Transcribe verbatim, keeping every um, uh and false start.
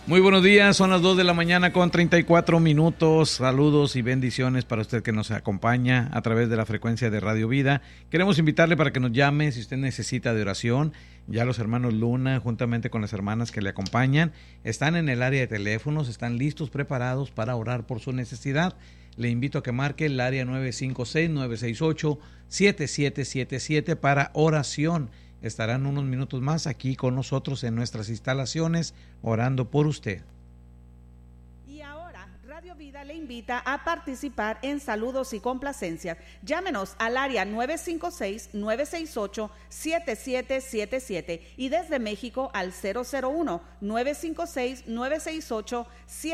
Muy buenos días, son las dos de la mañana con treinta y cuatro minutos. Saludos y bendiciones para usted que nos acompaña a través de la frecuencia de Radio Vida. Queremos invitarle para que nos llame si usted necesita de oración. Ya los hermanos Luna, juntamente con las hermanas que le acompañan, están en el área de teléfonos, están listos, preparados para orar por su necesidad. Le invito a que marque el área nueve cinco seis, nueve seis ocho, siete siete siete siete para oración. Estarán unos minutos más aquí con nosotros en nuestras instalaciones orando por usted. Y ahora, Radio Vida le invita a participar en saludos y complacencias. Llámenos al área nueve cinco seis, nueve seis ocho, siete siete siete siete y desde México al cero cero uno, nueve cinco seis, nueve seis ocho, siete siete siete siete.